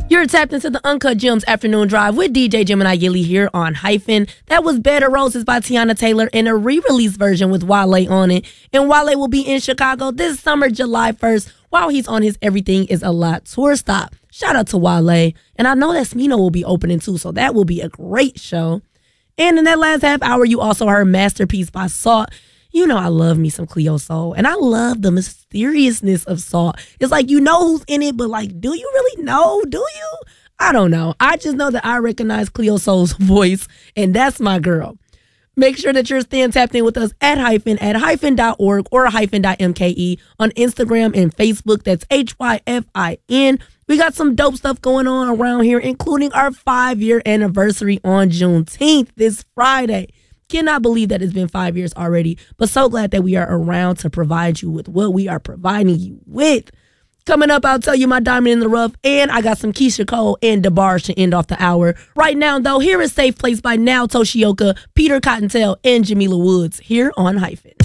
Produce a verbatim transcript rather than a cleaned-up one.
You're tapped into the Uncut Gems Afternoon Drive with D J Gemini Gilly here on Hyphen. That was Bed of Roses by Tiana Taylor and a re-release version with Wale on it. And Wale will be in Chicago this summer, July first, while he's on his Everything Is a Lot tour stop. Shout out to Wale. And I know that Smino will be opening too, so that will be a great show. And in that last half hour, you also heard Masterpiece by Salt. You know I love me some Cleo Soul, and I love the mysteriousness of Salt. It's like you know who's in it, but like, do you really know? Do you? I don't know. I just know that I recognize Cleo Soul's voice, and that's my girl. Make sure that you're staying tapped in with us at hyphen at hyphen dot org or hyphen dot M K E on Instagram and Facebook. That's H Y F I N. We got some dope stuff going on around here, including our five-year anniversary on Juneteenth this Friday. Cannot believe that it's been five years already, but so glad that we are around to provide you with what we are providing you with. Coming up, I'll tell you my diamond in the rough, and I got some Keisha Cole and DeBarge to end off the hour. Right now, though, here is Safe Place by Now Toshioka, Peter Cottontail, and Jamila Woods here on Hyphen.